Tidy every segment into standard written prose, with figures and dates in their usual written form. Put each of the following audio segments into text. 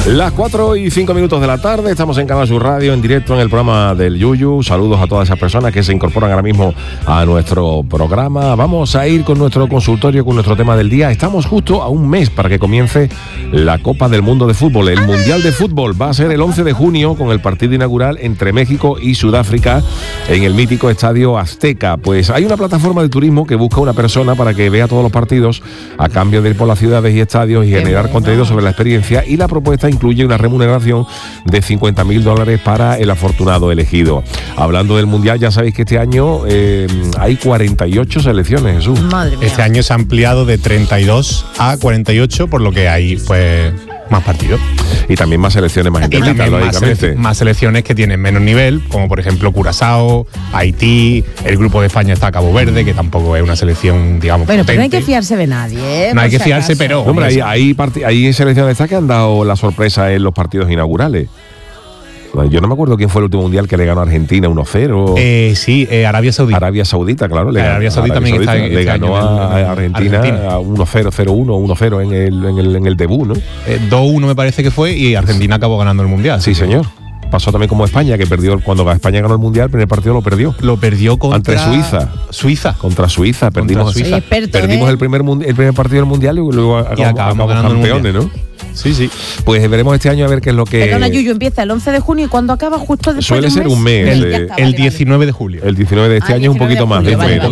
Las 4:05 de la tarde, estamos en Canal Sur Radio, en directo en el programa del Yuyu. Saludos a todas esas personas que se incorporan ahora mismo a nuestro programa. Vamos a ir con nuestro consultorio, con nuestro tema del día. Estamos justo a un mes para que comience la Copa del Mundo de Fútbol. El Mundial de Fútbol va a ser el 11 de junio con el partido inaugural entre México y Sudáfrica en el mítico Estadio Azteca. Pues hay una plataforma de turismo que busca una persona para que vea todos los partidos a cambio de ir por las ciudades y estadios y generar contenido sobre la experiencia, y la propuesta incluye una remuneración de $50.000 para el afortunado elegido. Hablando del Mundial, ya sabéis que este año hay 48 selecciones, Jesús. Madre mía. Este año se ha ampliado de 32 a 48, por lo que hay pues más partidos. Y también más selecciones más internas, lógicamente. Más selecciones que tienen menos nivel, como por ejemplo Curazao, Haití, el grupo de España está Cabo Verde, que tampoco es una selección, digamos, bueno, potente. pero no hay que fiarse de nadie, No hay que fiarse, pero... Hombre, hay selecciones de estas que han dado la sorpresa en los partidos inaugurales. Yo no me acuerdo quién fue el último mundial que le ganó a Argentina 1-0. Sí, Arabia Saudita. Arabia Saudita, claro. Arabia Saudita también le ganó a Argentina a 1-0, 0-1, 1-0 en el debut, ¿no? 2-1 me parece que fue, y Argentina acabó ganando el mundial. Sí, señor. Pasó también como España, que perdió cuando España ganó el mundial, el primer partido lo perdió. Lo perdió contra Suiza. Contra Suiza, perdimos. Soy experto, perdimos el primer partido del mundial y luego acabamos ganando campeones, ¿no? Sí. Pues veremos este año a ver qué es lo que... Perdona, Yuyu, empieza el 11 de junio y cuando acaba justo después suele de ser un mes. El 19 de julio. El 19 de este año es un poquito más.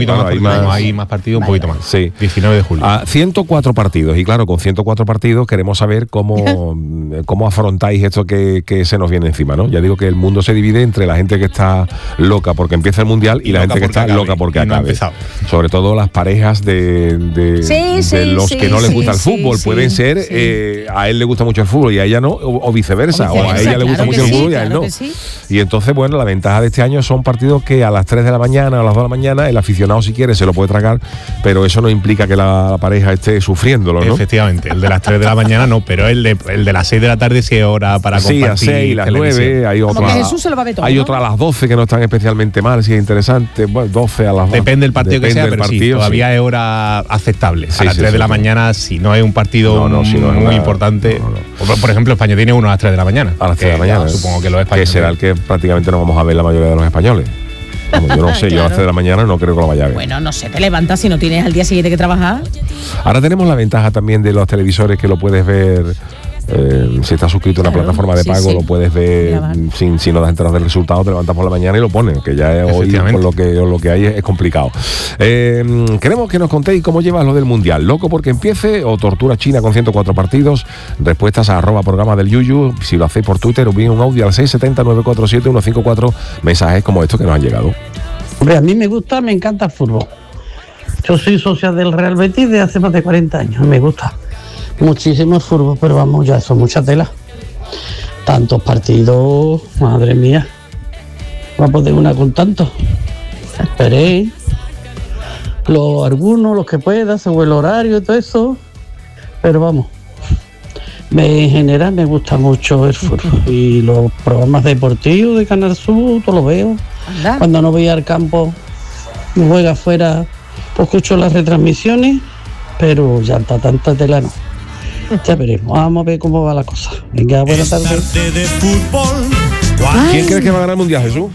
Hay más partidos, un poquito más. Sí. 19 de julio. 104 partidos. Y claro, con 104 partidos queremos saber cómo afrontáis esto que se nos viene encima, ¿no? Ya digo que el mundo se divide entre la gente que está loca porque empieza el mundial y la gente que está loca porque acabe. Sobre todo las parejas de los que no les gusta el fútbol. Pueden ser a él le gusta mucho el fútbol y a ella no, o viceversa, o a ella le gusta mucho el fútbol y a él no. Y entonces, bueno, la ventaja de este año son partidos que a las 3 de la mañana, a las 2 de la mañana, el aficionado si quiere se lo puede tragar, pero eso no implica que la pareja esté sufriéndolo, ¿no? Efectivamente, el de las 3 de la mañana no, pero el de las 6 de la tarde sí es hora para compartir. Sí, a 6, las 9, hay otra. Jesús se lo va a ver todo, hay otra a las 12 que no están especialmente mal, si es interesante. Bueno, 12 a las 12. Depende del partido que sea, pero sí, todavía es hora aceptable. A las 3 de la mañana, si no es un partido muy importante. Por ejemplo, España tiene uno a las 3 de la mañana. A las 3 de la mañana. Supongo que los españoles. Que será el que prácticamente no vamos a ver la mayoría de los españoles. Yo no sé, yo a las 3 de la mañana no creo que lo vaya a ver. Bueno, no sé, te levantas si no tienes al día siguiente que trabajar. Ahora tenemos la ventaja también de los televisores que lo puedes ver. Si estás suscrito a una plataforma de pago, lo puedes ver si no das enteras del resultado, te levantas por la mañana y lo pones, que ya hoy con lo que hay es complicado. Queremos que nos contéis cómo llevas lo del Mundial. ¿Loco porque empiece o tortura china con 104 partidos? Respuestas a @programa del Yuyu, si lo hacéis por Twitter o bien un audio al 670-947-154, mensajes como estos que nos han llegado. Hombre, a mí me encanta el fútbol. Yo soy socia del Real Betis desde hace más de 40 años, me gusta muchísimo el fútbol, pero vamos, ya son mucha tela. Tantos partidos, madre mía. No va a poder una con tantos. Esperéis. Algunos, los que pueda, según el horario y todo eso. Pero vamos, en general me gusta mucho el fútbol. Y los programas deportivos de Canal Sur, todo lo veo. ¿Anda? Cuando no voy al campo, me juega afuera, pues escucho las retransmisiones, pero ya está tanta tela no. Ya veremos, vamos a ver cómo va la cosa. Venga, buenas tardes. ¿Quién crees que va a ganar el Mundial, Jesús?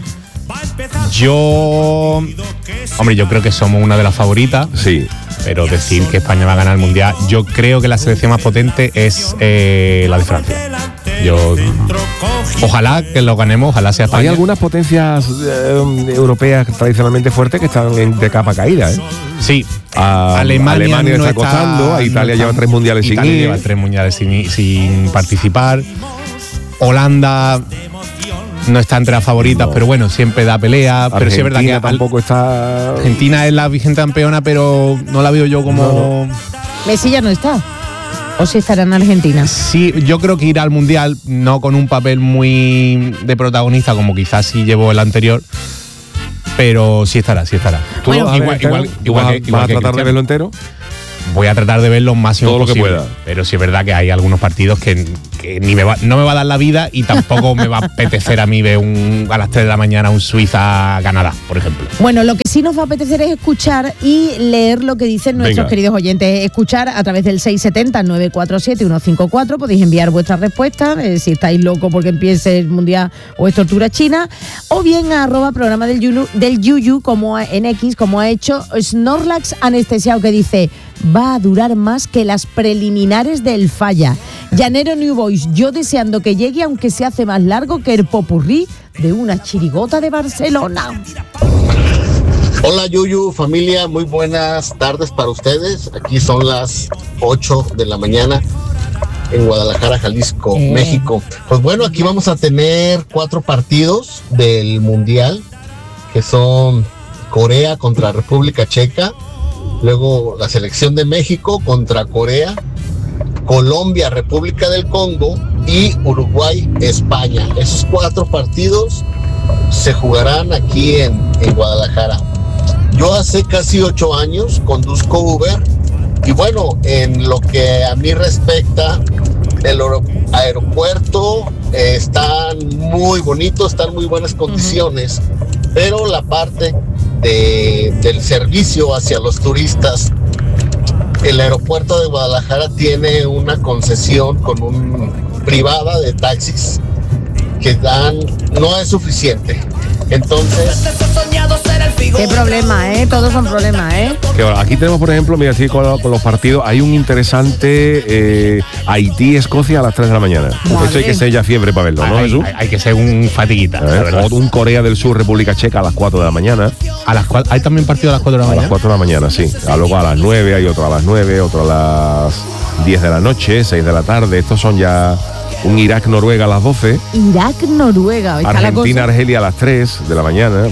Yo creo que somos una de las favoritas. Sí. Pero decir que España va a ganar el Mundial, yo creo que la selección más potente es la de Francia. Ojalá que lo ganemos, ojalá sea España. Hay algunas potencias europeas tradicionalmente fuertes que están de capa caída, ¿eh? Sí. Alemania está costando, Italia lleva 3 mundiales sin ir. Italia lleva 3 mundiales sin participar. Holanda no está entre las favoritas, pero bueno, siempre da pelea. Pero sí es verdad que tampoco está. Argentina es la vigente campeona, pero no la veo yo como. Messi ya no está. ¿O si estará en Argentina? Sí, yo creo que irá al Mundial, no con un papel muy de protagonista como quizás sí llevó el anterior, pero sí estará. ¿Tú igual vas a tratar de verlo entero? voy a tratar de ver lo máximo todo posible. lo que pueda. Pero sí es verdad que hay algunos partidos que no me va a dar la vida y tampoco me va a apetecer a mí ver a las 3 de la mañana un Suiza-Canadá, por ejemplo. Bueno, lo que sí nos va a apetecer es escuchar y leer lo que dicen nuestros queridos oyentes. Escuchar a través del 670-947-154. Podéis enviar vuestras respuestas, si estáis locos porque empiece el Mundial o es tortura china, o bien a @programa del Yuyu, como en X, como ha hecho Snorlax Anestesiado, que dice: va a durar más que las preliminares del Falla. Llanero New Boys, yo deseando que llegue, aunque se hace más largo que el popurrí de una chirigota de Barcelona. Hola Yuyu, familia, muy buenas tardes para ustedes. Aquí son las 8 de la mañana en Guadalajara, Jalisco, México. Pues bueno, aquí vamos a tener 4 partidos del Mundial, que son Corea contra República Checa, luego la selección de México contra Corea, Colombia, República del Congo y Uruguay, España. Esos 4 partidos se jugarán aquí en Guadalajara. Yo hace casi 8 años conduzco Uber y bueno, en lo que a mí respecta, el aeropuerto está muy bonito, está en muy buenas condiciones, pero la parte del servicio hacia los turistas, el aeropuerto de Guadalajara tiene una concesión privada de taxis que no es suficiente. Entonces, qué problema, todos son problemas, Que bueno, aquí tenemos, por ejemplo, mira, así con los partidos, hay un interesante Haití-Escocia a las 3 de la mañana. Esto hay que ser ya fiebre para verlo, ¿no, Jesús? Hay que ser un fatiguita, o un Corea del Sur, República Checa a las 4 de la mañana. ¿Hay también partido a las 4 de la mañana? A las 4 de la mañana, sí. Luego a las 9, hay otro a las 9, otro a las 10 de la noche, 6 de la tarde. Estos son ya un Irak-Noruega a las 12. Irak-Noruega. Argentina-Argelia a las 3 de la mañana.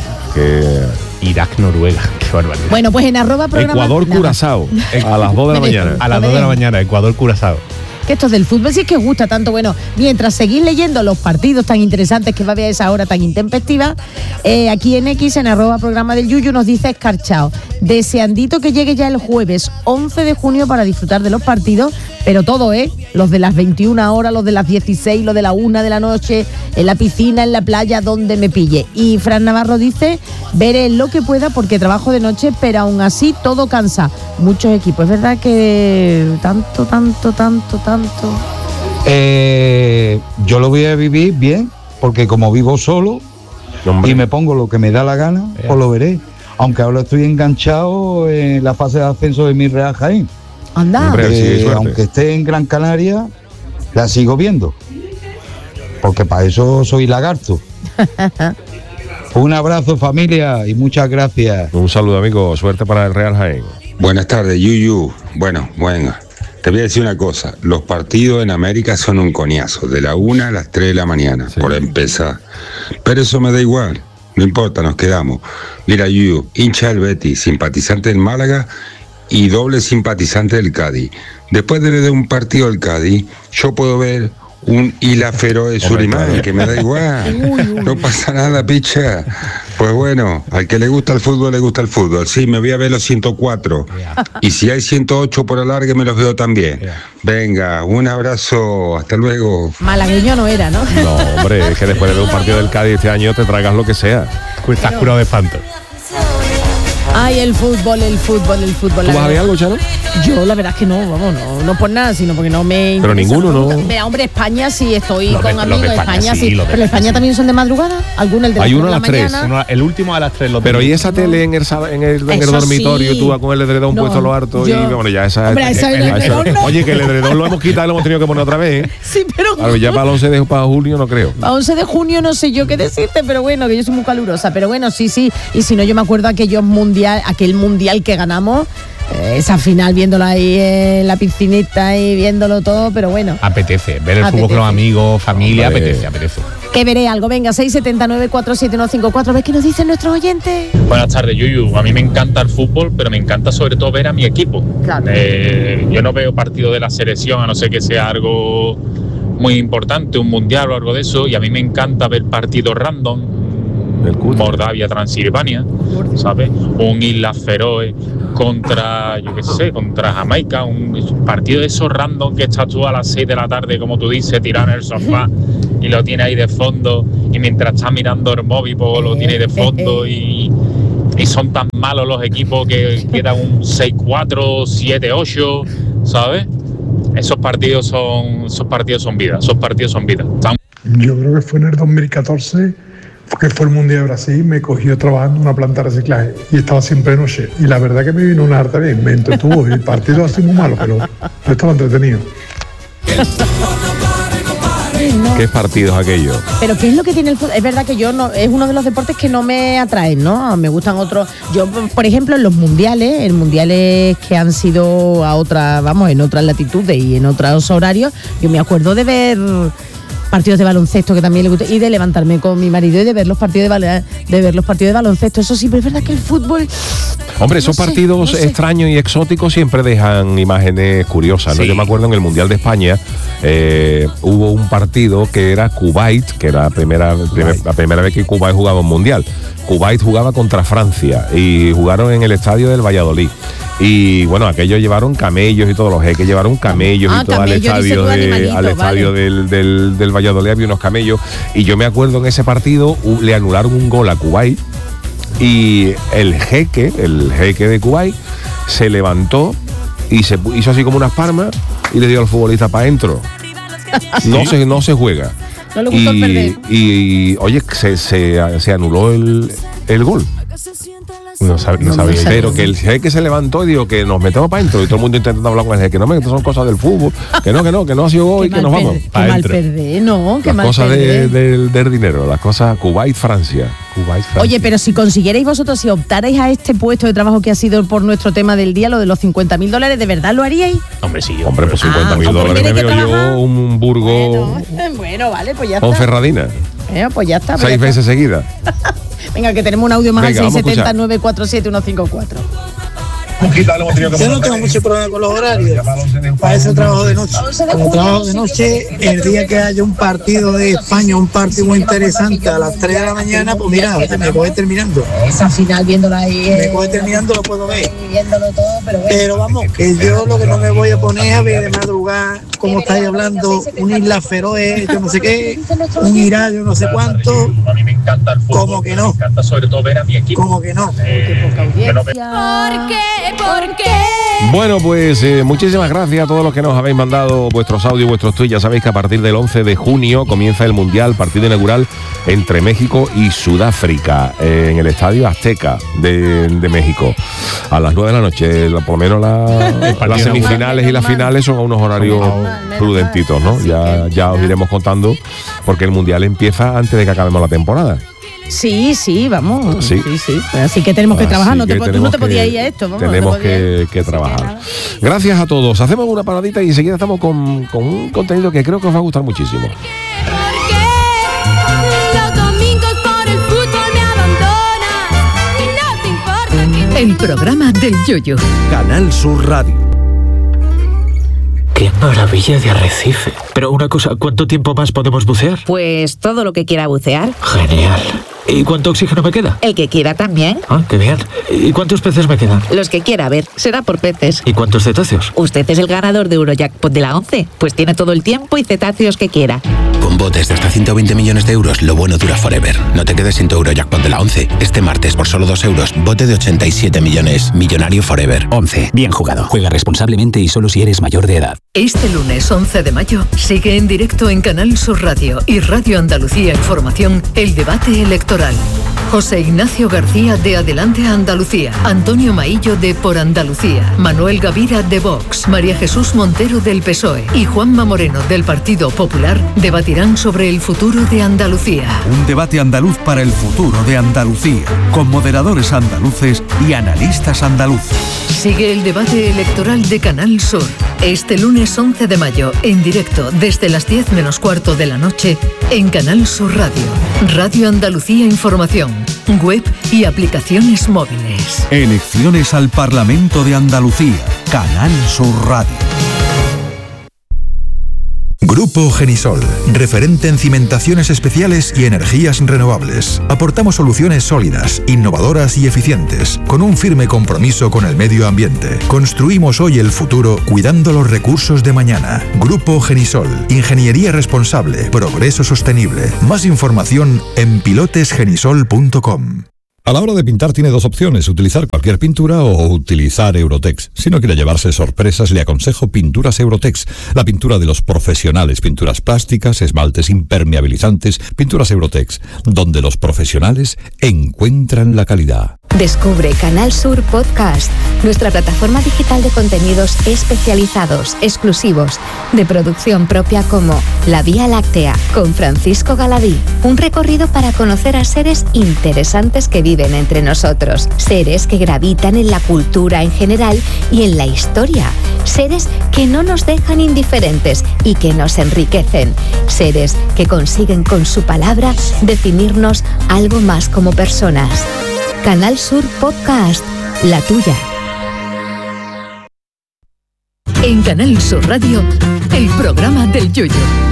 Irak-Noruega, qué barbaridad. Bueno, pues en @programa Ecuador-Curazao a las 2 de la mañana. A las 2 de la mañana, Ecuador-Curazao. Que esto del fútbol sí es que os gusta tanto. Bueno, mientras seguís leyendo los partidos tan interesantes que va a haber a esa hora tan intempestiva, aquí en X, en @programa del Yuyu, nos dice Escarchao: deseandito que llegue ya el jueves 11 de junio para disfrutar de los partidos, pero todo, los de las 21 horas, los de las 16, los de la 1 de la noche, en la piscina, en la playa, donde me pille. Y Fran Navarro dice: veré lo que pueda porque trabajo de noche, pero aún así todo cansa. Muchos equipos. Es verdad que tanto. Yo lo voy a vivir bien, porque como vivo solo y me pongo lo que me da la gana, pues lo veré. Aunque ahora estoy enganchado en la fase de ascenso de mi Real Jaén. Anda. Aunque esté en Gran Canaria, la sigo viendo, porque para eso soy lagarto. Un abrazo, familia, y muchas gracias. Un saludo, amigo. Suerte para el Real Jaén. Buenas tardes, Yuyu. Bueno. Te voy a decir una cosa, los partidos en América son un coñazo, de la 1 a las 3 de la mañana, por empezar. Pero eso me da igual, no importa, nos quedamos. Mira, Yuyu, hincha del Betis, simpatizante del Málaga y doble simpatizante del Cádiz. Después de un partido del Cádiz, yo puedo ver un Isla Feroe Surimán, que me da igual. No pasa nada, picha. Pues bueno, al que le gusta el fútbol, le gusta el fútbol. Sí, me voy a ver los 104. Y si hay 108 por alargue, me los veo también. Venga, un abrazo, hasta luego. Malagueño no era, ¿no? No, hombre, es que después de ver un partido del Cádiz este año te tragas lo que sea. Estás curado de espanto. Ay, el fútbol. ¿Tú vas a ver algo, Chano? Yo la verdad es que no, vamos, no por nada, sino porque no me Pero ninguno, ¿no? Vea, hombre, España sí estoy con amigos, de España sí. Pero España también son de madrugada, algunos el de Hay las uno a las 3. El último a las 3. Pero ¿y esa tele en el dormitorio? Tú vas con el edredón puesto a lo harto y bueno, ya esa... Hombre, no. Oye, que el edredón lo hemos quitado y lo hemos tenido que poner otra vez, Sí, pero... Claro, ya para el 11 de junio no creo. Para 11 de junio no sé yo qué decirte, pero bueno, que yo soy muy calurosa. Pero bueno, sí. Y si no, yo me acuerdo aquel mundial que ganamos, esa final viéndola ahí en la piscinita y viéndolo todo, pero bueno. Apetece, ver el fútbol con los amigos, familia, apetece. Que veré algo, venga, 679-47154, ¿ves qué nos dicen nuestros oyentes? Buenas tardes, Yuyu. A mí me encanta el fútbol, pero me encanta sobre todo ver a mi equipo. Claro. Yo no veo partido de la selección, a no ser que sea algo muy importante, un mundial o algo de eso, y a mí me encanta ver partidos random. Moldavia, Transilvania, ¿sabes? Un Islas Feroe, contra, yo qué sé, contra Jamaica, un partido de esos random que estás tú a las 6 de la tarde, como tú dices, tirado en el sofá y lo tienes ahí de fondo, y mientras estás mirando el móvil pues lo tienes de fondo y son tan malos los equipos que quedan un 6-4, 7-8, ¿sabes? Esos partidos son vida, Yo creo que fue en el 2014, que fue el Mundial de Brasil, me cogió trabajando en una planta de reciclaje y estaba siempre de noche. Y la verdad que me vino una harta bien, me entretuvo. Y el partido así muy malo, pero estaba entretenido. ¿Qué partidos aquellos? Pero ¿qué es lo que tiene el fútbol? Es verdad que yo no, es uno de los deportes que no me atraen, ¿no? Me gustan otros. Yo, por ejemplo, en los mundiales, que han sido en otras latitudes y en otros horarios, yo me acuerdo de ver partidos de baloncesto que también le gusta, y de levantarme con mi marido y de ver los partidos de baloncesto. Eso sí, pero es verdad que el fútbol... Hombre, esos partidos extraños y exóticos siempre dejan imágenes curiosas, ¿no? Sí. Yo me acuerdo en el Mundial de España hubo un partido que era Kuwait, que era la primera vez que Kuwait jugaba un Mundial. Kuwait jugaba contra Francia y jugaron en el estadio del Valladolid. Y bueno, aquellos llevaron camellos y todos los jeques llevaron camellos y todo al estadio del Valladolid había unos camellos. Y yo me acuerdo en ese partido le anularon un gol a Kuwait y el jeque de Kuwait se levantó y se hizo así como unas palmas y le dio al futbolista para adentro. No se juega. No le gustó perder. Y oye, se anuló el gol. No sabe. Pero que el jeque se levantó y dijo que nos metemos para adentro y todo el mundo intentando hablar con el jeque. No, son cosas del fútbol. Que no ha sido gol y que nos vamos. Qué mal perder, ¿no? Las cosas del dinero, las cosas Kuwait, Francia. Oye, pero si consiguierais vosotros, si optarais a este puesto de trabajo que ha sido por nuestro tema del día, lo de los $50.000, ¿de verdad lo haríais? Hombre, sí. Hombre, pues $50.000 me veo yo un burgo. Bueno, vale, pues ya está. Con ferradina. Pues ya está. 6 veces seguidas. Venga, que tenemos un audio más al 670-947-154. Yo no tengo mucho problema con los horarios. Para eso trabajo de noche. Como trabajo de noche, el día que haya un partido de España, un partido muy interesante a las 3 de la mañana, pues mira, me coge terminando. Esa final viéndola ahí. Me coge terminando, lo puedo ver. Viéndolo todo, pero bueno. Pero vamos, que yo lo que no me voy a poner es a ver de madrugada, como estáis hablando, un Isla Feroe, yo no sé qué, un Irak, yo no sé cuánto. A mí me encanta el fútbol. Como que no. Me encanta sobre todo ver a mi equipo. Como que no. ¿Por qué? Bueno, pues muchísimas gracias a todos los que nos habéis mandado vuestros audios, vuestros tweets. Ya sabéis que a partir del 11 de junio comienza el Mundial, partido inaugural entre México y Sudáfrica en el Estadio Azteca de México. A las 9 de la noche, por lo menos las semifinales y las finales son a unos horarios prudentitos, ¿no? Ya os iremos contando porque el Mundial empieza antes de que acabemos la temporada. Sí, vamos. Sí. Así que tenemos que trabajar. Tú no te podías ir a esto. Tenemos que trabajar. Gracias a todos. Hacemos una paradita y enseguida estamos con un contenido que creo que os va a gustar muchísimo. El programa del Yoyo. Canal Sur Radio. ¡Qué maravilla de arrecife! Pero una cosa, ¿cuánto tiempo más podemos bucear? Pues todo lo que quiera bucear. Genial. ¿Y cuánto oxígeno me queda? El que quiera también. Ah, qué bien. ¿Y cuántos peces me quedan? Los que quiera, a ver, será por peces. ¿Y cuántos cetáceos? Usted es el ganador de Eurojackpot de la 11, pues tiene todo el tiempo y cetáceos que quiera. Con botes de hasta 120 millones de euros, lo bueno dura forever. No te quedes sin tu Eurojackpot de la 11. Este martes, por solo 2 euros, bote de 87 millones. Millonario forever. 11. Bien jugado. Juega responsablemente y solo si eres mayor de edad. Este lunes 11 de mayo sigue en directo en Canal Sur Radio y Radio Andalucía Información el debate electoral. José Ignacio García de Adelante Andalucía, Antonio Maillo de Por Andalucía, Manuel Gavira de Vox, María Jesús Montero del PSOE y Juanma Moreno del Partido Popular debatirán sobre el futuro de Andalucía. Un debate andaluz para el futuro de Andalucía, con moderadores andaluces y analistas andaluces. Sigue el debate electoral de Canal Sur. Este lunes 11 de mayo, en directo desde las 10 menos cuarto de la noche, en Canal Sur Radio, Radio Andalucía Información, web y aplicaciones móviles. Elecciones al Parlamento de Andalucía, Canal Sur Radio. Grupo Genisol, referente en cimentaciones especiales y energías renovables. Aportamos soluciones sólidas, innovadoras y eficientes, con un firme compromiso con el medio ambiente. Construimos hoy el futuro cuidando los recursos de mañana. Grupo Genisol, ingeniería responsable, progreso sostenible. Más información en pilotesgenisol.com. A la hora de pintar tiene dos opciones, utilizar cualquier pintura o utilizar Eurotex. Si no quiere llevarse sorpresas, le aconsejo Pinturas Eurotex, la pintura de los profesionales, pinturas plásticas, esmaltes impermeabilizantes, Pinturas Eurotex, donde los profesionales encuentran la calidad. Descubre Canal Sur Podcast, nuestra plataforma digital de contenidos especializados, exclusivos, de producción propia como La Vía Láctea, con Francisco Galadí. Un recorrido para conocer a seres interesantes que viven entre nosotros, seres que gravitan en la cultura en general y en la historia, seres que no nos dejan indiferentes y que nos enriquecen, seres que consiguen con su palabra definirnos algo más como personas. Canal Sur Podcast, la tuya. En Canal Sur Radio, el programa del Yoyo.